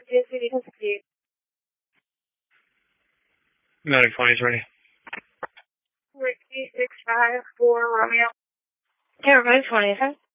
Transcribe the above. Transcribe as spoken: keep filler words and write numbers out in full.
J C D sixty-eight. Medic twenty is ready. Ricky six five four Romeo. Yeah, Romeo twenty, okay?